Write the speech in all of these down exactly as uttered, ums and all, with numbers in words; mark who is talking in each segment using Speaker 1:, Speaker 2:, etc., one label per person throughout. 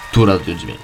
Speaker 1: Tu Radio Dźwięk.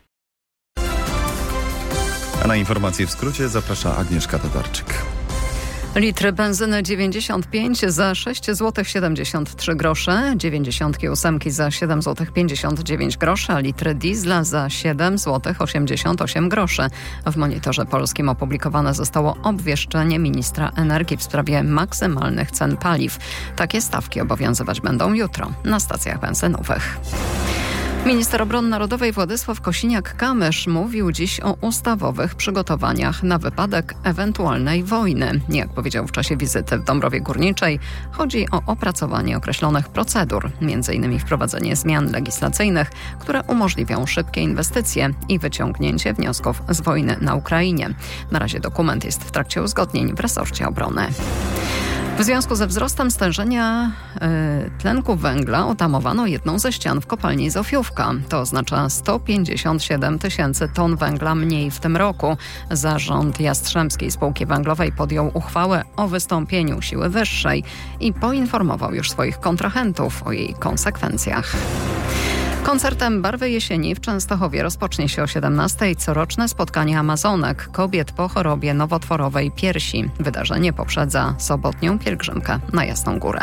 Speaker 2: A na informacje w skrócie zaprasza Agnieszka Tatarczyk.
Speaker 3: Litr benzyny dziewięćdziesiąt pięć za sześć złotych siedemdziesiąt trzy grosze, dziewięćdziesiąt osiem za siedem złotych pięćdziesiąt dziewięć groszy, a litr diesla za siedem złotych osiemdziesiąt osiem groszy. W Monitorze Polskim opublikowane zostało obwieszczenie ministra energii w sprawie maksymalnych cen paliw. Takie stawki obowiązywać będą jutro na stacjach benzynowych. Minister Obrony Narodowej Władysław Kosiniak-Kamysz mówił dziś o ustawowych przygotowaniach na wypadek ewentualnej wojny. Jak powiedział w czasie wizyty w Dąbrowie Górniczej, chodzi o opracowanie określonych procedur, między innymi wprowadzenie zmian legislacyjnych, które umożliwią szybkie inwestycje i wyciągnięcie wniosków z wojny na Ukrainie. Na razie dokument jest w trakcie uzgodnień w resorcie obrony. W związku ze wzrostem stężenia y, tlenku węgla otamowano jedną ze ścian w kopalni Zofiówka. To oznacza sto pięćdziesiąt siedem tysięcy ton węgla mniej w tym roku. Zarząd Jastrzębskiej Spółki Węglowej podjął uchwałę o wystąpieniu siły wyższej i poinformował już swoich kontrahentów o jej konsekwencjach. Koncertem Barwy Jesieni w Częstochowie rozpocznie się o siedemnastej coroczne spotkanie Amazonek, kobiet po chorobie nowotworowej piersi. Wydarzenie poprzedza sobotnią pielgrzymkę na Jasną Górę.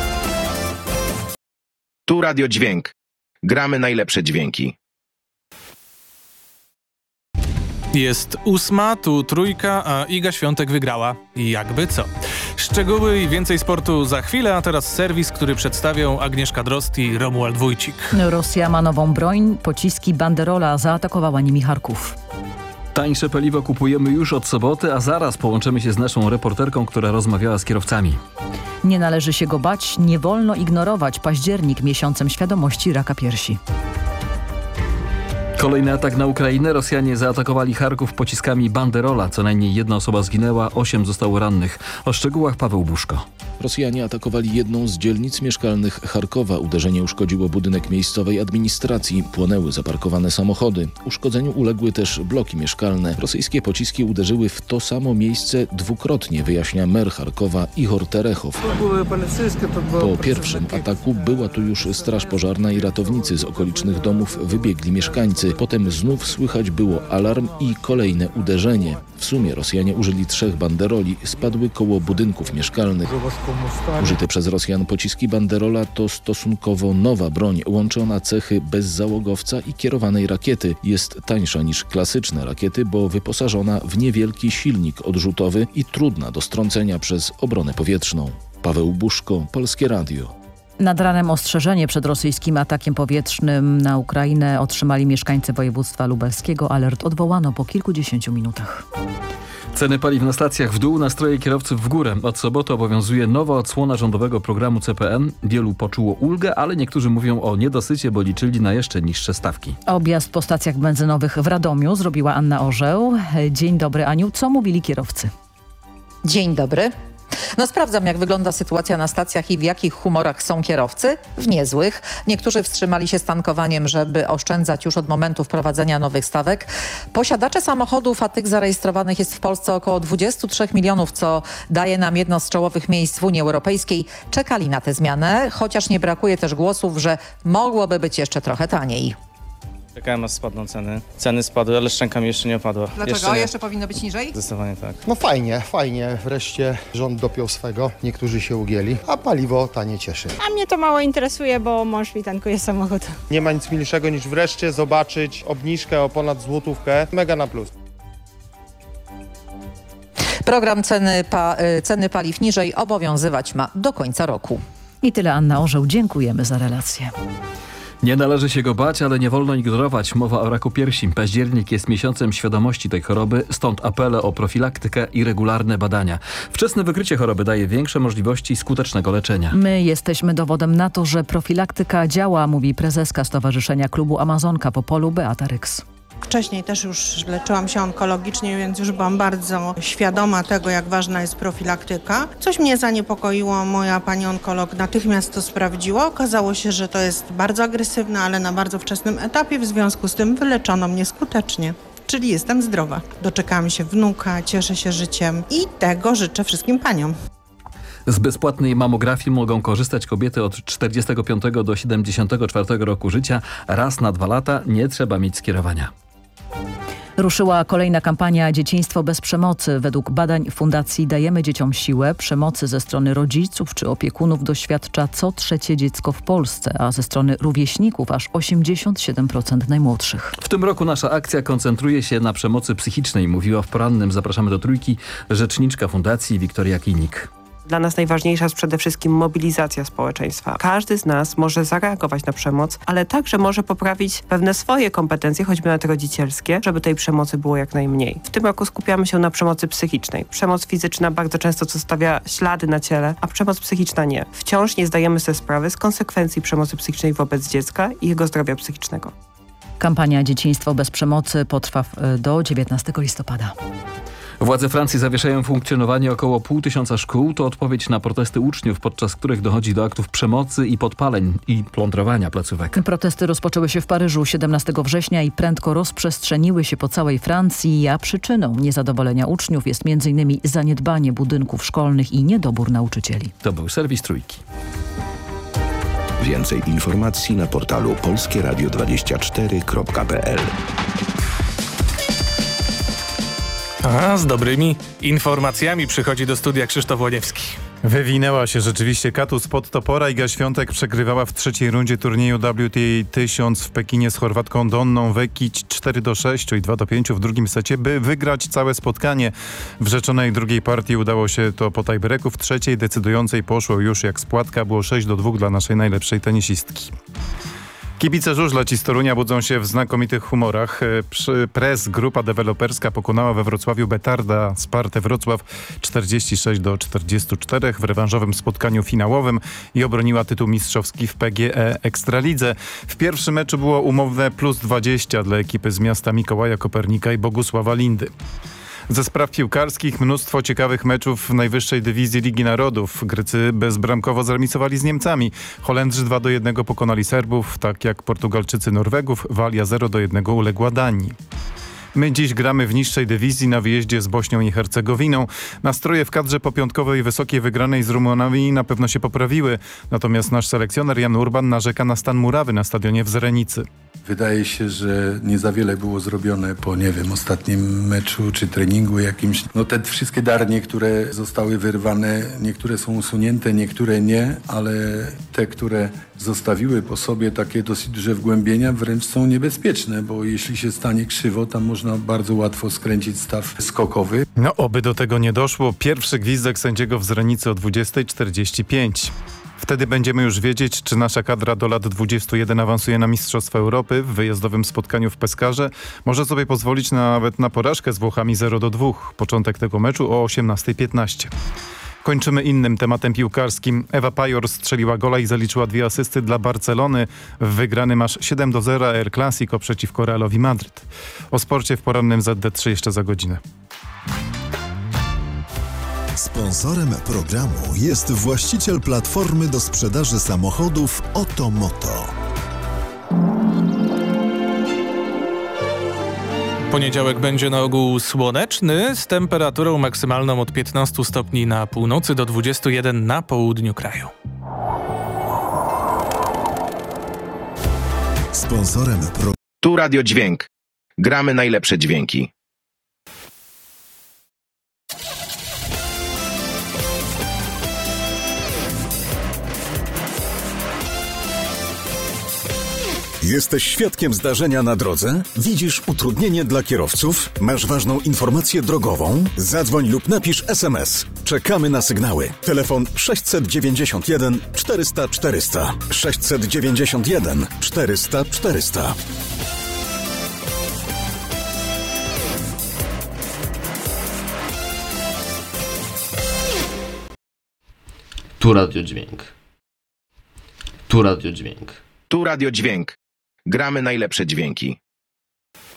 Speaker 4: Tu Radio Dźwięk. Gramy najlepsze dźwięki.
Speaker 5: Jest ósma, tu trójka, a Iga Świątek wygrała. I jakby co. Szczegóły i więcej sportu za chwilę, a teraz serwis, który przedstawią Agnieszka Drozd i Romuald Wójcik.
Speaker 6: Rosja ma nową broń, pociski Banderola zaatakowała nimi Charków.
Speaker 7: Tańsze paliwo kupujemy już od soboty, a zaraz połączymy się z naszą reporterką, która rozmawiała z kierowcami.
Speaker 6: Nie należy się go bać, nie wolno ignorować październik miesiącem świadomości raka piersi.
Speaker 7: Kolejny atak na Ukrainę. Rosjanie zaatakowali Charków pociskami Banderola. Co najmniej jedna osoba zginęła, osiem zostało rannych. O szczegółach Paweł Buszko.
Speaker 8: Rosjanie atakowali jedną z dzielnic mieszkalnych Charkowa. Uderzenie uszkodziło budynek miejscowej administracji. Płonęły zaparkowane samochody. Uszkodzeniu uległy też bloki mieszkalne. Rosyjskie pociski uderzyły w to samo miejsce dwukrotnie, wyjaśnia mer Charkowa Ihor Terechow. Po pierwszym ataku była tu już straż pożarna i ratownicy z okolicznych domów wybiegli mieszkańcy. Potem znów słychać było alarm i kolejne uderzenie. W sumie Rosjanie użyli trzech banderoli, spadły koło budynków mieszkalnych. Użyte przez Rosjan pociski Banderola to stosunkowo nowa broń. Łączy ona cechy bezzałogowca i kierowanej rakiety. Jest tańsza niż klasyczne rakiety, bo wyposażona w niewielki silnik odrzutowy i trudna do strącenia przez obronę powietrzną. Paweł Buszko, Polskie Radio.
Speaker 6: Nad ranem ostrzeżenie przed rosyjskim atakiem powietrznym na Ukrainę otrzymali mieszkańcy województwa lubelskiego. Alert odwołano po kilkudziesięciu minutach.
Speaker 7: Ceny paliw na stacjach w dół, nastroje kierowców w górę. Od soboty obowiązuje nowa odsłona rządowego programu C P N. Wielu poczuło ulgę, ale niektórzy mówią o niedosycie, bo liczyli na jeszcze niższe stawki.
Speaker 6: Objazd po stacjach benzynowych w Radomiu zrobiła Anna Orzeł. Dzień dobry, Aniu. Co mówili kierowcy?
Speaker 9: Dzień dobry. No sprawdzam, jak wygląda sytuacja na stacjach i w jakich humorach są kierowcy. W niezłych. Niektórzy wstrzymali się z tankowaniem, żeby oszczędzać już od momentu wprowadzenia nowych stawek. Posiadacze samochodów, a tych zarejestrowanych jest w Polsce około dwadzieścia trzy milionów, co daje nam jedno z czołowych miejsc w Unii Europejskiej, czekali na tę zmianę, chociaż nie brakuje też głosów, że mogłoby być jeszcze trochę taniej.
Speaker 10: Czekałem, aż spadną ceny. Ceny spadły, ale szczęka mi jeszcze nie opadła.
Speaker 11: Dlaczego?
Speaker 10: Jeszcze, nie.
Speaker 11: jeszcze powinno być niżej?
Speaker 10: Zdecydowanie tak.
Speaker 12: No fajnie, fajnie. Wreszcie rząd dopiął swego. Niektórzy się ugięli, a paliwo tanie cieszy.
Speaker 13: A mnie to mało interesuje, bo mąż mi tankuje samochód.
Speaker 14: Nie ma nic milszego niż wreszcie zobaczyć obniżkę o ponad złotówkę. Mega na plus.
Speaker 9: Program ceny, pa, ceny paliw niżej obowiązywać ma do końca roku.
Speaker 6: I tyle, Anna Orzeł. Dziękujemy za relację.
Speaker 7: Nie należy się go bać, ale nie wolno ignorować. Mowa o raku piersi. Październik jest miesiącem świadomości tej choroby, stąd apele o profilaktykę i regularne badania. Wczesne wykrycie choroby daje większe możliwości skutecznego leczenia.
Speaker 6: My jesteśmy dowodem na to, że profilaktyka działa, mówi prezeska Stowarzyszenia Klubu Amazonka po polu Beata Ryks.
Speaker 13: Wcześniej też już leczyłam się onkologicznie, więc już byłam bardzo świadoma tego, jak ważna jest profilaktyka. Coś mnie zaniepokoiło, moja pani onkolog natychmiast to sprawdziła. Okazało się, że to jest bardzo agresywne, ale na bardzo wczesnym etapie, w związku z tym wyleczono mnie skutecznie. Czyli jestem zdrowa. Doczekałam się wnuka, cieszę się życiem i tego życzę wszystkim paniom.
Speaker 7: Z bezpłatnej mamografii mogą korzystać kobiety od czterdziestego piątego do siedemdziesiątego czwartego roku życia. Raz na dwa lata nie trzeba mieć skierowania.
Speaker 6: Ruszyła kolejna kampania Dzieciństwo bez przemocy. Według badań Fundacji Dajemy Dzieciom Siłę przemocy ze strony rodziców czy opiekunów doświadcza co trzecie dziecko w Polsce, a ze strony rówieśników aż osiemdziesiąt siedem procent najmłodszych.
Speaker 7: W tym roku nasza akcja koncentruje się na przemocy psychicznej, mówiła w porannym Zapraszamy do Trójki rzeczniczka Fundacji Wiktoria Klinik.
Speaker 1: Dla nas najważniejsza jest przede wszystkim mobilizacja społeczeństwa. Każdy z nas może zareagować na przemoc, ale także może poprawić pewne swoje kompetencje, choćby nawet rodzicielskie, żeby tej przemocy było jak najmniej. W tym roku skupiamy się na przemocy psychicznej. Przemoc fizyczna bardzo często zostawia ślady na ciele, a przemoc psychiczna nie. Wciąż nie zdajemy sobie sprawy z konsekwencji przemocy psychicznej wobec dziecka i jego zdrowia psychicznego.
Speaker 6: Kampania Dzieciństwo bez przemocy potrwa do dziewiętnastego listopada.
Speaker 7: Władze Francji zawieszają funkcjonowanie około pół tysiąca szkół. To odpowiedź na protesty uczniów, podczas których dochodzi do aktów przemocy i podpaleń i plądrowania placówek.
Speaker 6: Protesty rozpoczęły się w Paryżu siedemnastego września i prędko rozprzestrzeniły się po całej Francji, a przyczyną niezadowolenia uczniów jest między innymi zaniedbanie budynków szkolnych i niedobór nauczycieli.
Speaker 7: To był serwis Trójki.
Speaker 4: Więcej informacji na portalu polskie radio dwadzieścia cztery kropka p l.
Speaker 5: A z dobrymi informacjami przychodzi do studia Krzysztof Łoniewski.
Speaker 2: Wywinęła się rzeczywiście Katu spod topora. Iga Świątek przegrywała w trzeciej rundzie turnieju W T A tysiąc w Pekinie z Chorwatką Donną Vekic cztery do sześciu i dwa do pięciu w drugim secie, by wygrać całe spotkanie. W rzeczonej drugiej partii udało się to po tiebreaku. W trzeciej decydującej poszło już jak spłatka. Było sześć do dwóch dla naszej najlepszej tenisistki. Kibice żużla z Torunia budzą się w znakomitych humorach. Press Grupa Deweloperska pokonała we Wrocławiu Betarda Spartę Wrocław czterdzieści sześć do czterdziestu czterech w rewanżowym spotkaniu finałowym i obroniła tytuł mistrzowski w P G E Ekstralidze. W pierwszym meczu było umowne plus dwadzieścia dla ekipy z miasta Mikołaja Kopernika i Bogusława Lindy. Ze spraw piłkarskich mnóstwo ciekawych meczów w najwyższej dywizji Ligi Narodów. Grecy bezbramkowo zremisowali z Niemcami. Holendrzy dwa do jednego pokonali Serbów, tak jak Portugalczycy Norwegów. Walia zero do jednego uległa Danii. My dziś gramy w niższej dywizji na wyjeździe z Bośnią i Hercegowiną. Nastroje w kadrze po piątkowej wysokiej wygranej z Rumunami na pewno się poprawiły. Natomiast nasz selekcjoner Jan Urban narzeka na stan murawy na stadionie w Zrenicy.
Speaker 11: Wydaje się, że nie za wiele było zrobione po, nie wiem, ostatnim meczu czy treningu jakimś. No te wszystkie darnie, które zostały wyrwane, niektóre są usunięte, niektóre nie, ale te, które zostawiły po sobie takie dosyć duże wgłębienia, wręcz są niebezpieczne, bo jeśli się stanie krzywo, tam można bardzo łatwo skręcić staw skokowy.
Speaker 2: No oby do tego nie doszło. Pierwszy gwizdek sędziego w Zrenicy o dwudziestej czterdzieści pięć. Wtedy będziemy już wiedzieć, czy nasza kadra do lat dwudziestu jeden awansuje na Mistrzostwa Europy. W wyjazdowym spotkaniu w Peskarze może sobie pozwolić nawet na porażkę z Włochami zero do dwóch. Początek tego meczu o osiemnastej piętnaście. Kończymy innym tematem piłkarskim. Ewa Pajor strzeliła gola i zaliczyła dwie asysty dla Barcelony w wygranym aż siedem do zera El Clasico przeciwko Realowi Madryt. O sporcie w porannym Z D trzy jeszcze za godzinę.
Speaker 15: Sponsorem programu jest właściciel platformy do sprzedaży samochodów Otomoto.
Speaker 5: Poniedziałek będzie na ogół słoneczny z temperaturą maksymalną od piętnastu stopni na północy do dwudziestu jeden na południu kraju.
Speaker 15: Sponsorem programu.
Speaker 4: Tu Radio Dźwięk. Gramy najlepsze dźwięki.
Speaker 15: Jesteś świadkiem zdarzenia na drodze? Widzisz utrudnienie dla kierowców? Masz ważną informację drogową? Zadzwoń lub napisz S M S. Czekamy na sygnały. Telefon sześćset dziewięćdziesiąt jeden czterysta czterysta. sześćset dziewięćdziesiąt jeden czterysta czterysta.
Speaker 16: Tu Radio Dźwięk. Tu Radio Dźwięk.
Speaker 4: Tu Radio Dźwięk. Gramy najlepsze dźwięki.